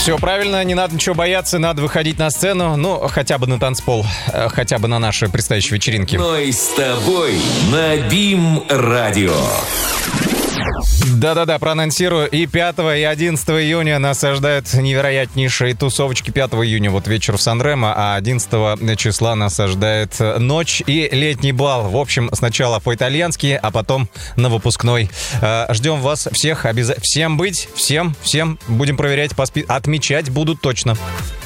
Все правильно, не надо ничего бояться, надо выходить на сцену, ну, хотя бы на танцпол, хотя бы на наши предстоящие вечеринки. Ной с тобой на БИМ-радио. Да-да-да, проанонсирую. И 5 и 11 июня нас ожидают невероятнейшие тусовочки. 5 июня вот вечер в Сан-Ремо, а 11 числа нас ожидает ночь и летний бал. В общем, сначала по-итальянски, а потом на выпускной. Ждем вас всех. Всем быть, всем будем проверять, отмечать будут точно.